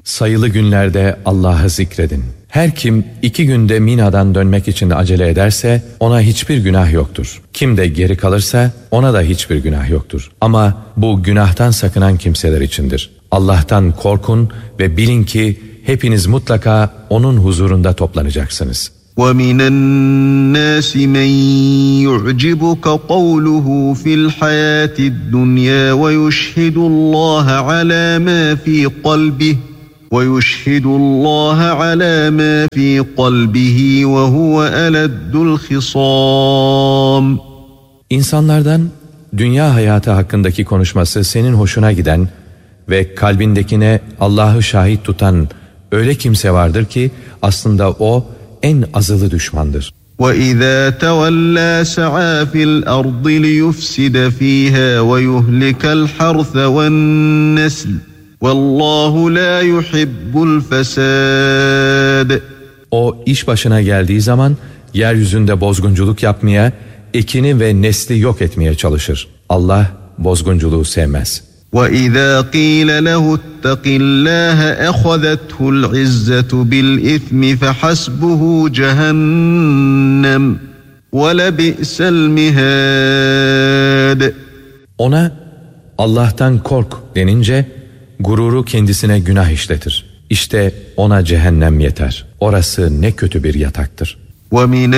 Sayılı günlerde Allah'ı zikredin. Her kim 2 günde Mina'dan dönmek için acele ederse ona hiçbir günah yoktur. Kim de geri kalırsa ona da hiçbir günah yoktur. Ama bu günahtan sakınan kimseler içindir. Allah'tan korkun ve bilin ki hepiniz mutlaka onun huzurunda toplanacaksınız. وَمِنَ النَّاسِ مَنْ يُعْجِبُكَ قَوْلُهُ فِي الْحَيَاةِ الدُّنْيَا وَيُشْهِدُ اللَّهَ عَلَى مَا فِي قَلْبِهِ وَهُوَ أَلَدُّ الْخِصَامِ. İnsanlardan dünya hayatı hakkındaki konuşması senin hoşuna giden ve kalbindekine Allah'ı şahit tutan öyle kimse vardır ki aslında o en azılı düşmandır. وَإِذَا تَوَلَّى سَعَى فِي الْأَرْضِ لِيُفْسِدَ فِيهَا وَيُهْلِكَ الْحَرْثَ وَالنَّسْلَ وَاللّٰهُ لَا يُحِبُّ الْفَسَادَ. O iş başına geldiği zaman yeryüzünde bozgunculuk yapmaya, ekini ve nesli yok etmeye çalışır. Allah bozgunculuğu sevmez. وَإِذَا قِيلَ لَهُ اتَّقِ اللّٰهَ أَخَذَتْهُ الْعِزَّةُ بِالْإِثْمِ فَحَسْبُهُ جَهَنَّمْ وَلَبِئْسَ الْمِهَادِ. Ona Allah'tan kork denince gururu kendisine günah işletir. İşte ona cehennem yeter. Orası ne kötü bir yataktır. وَمِنَ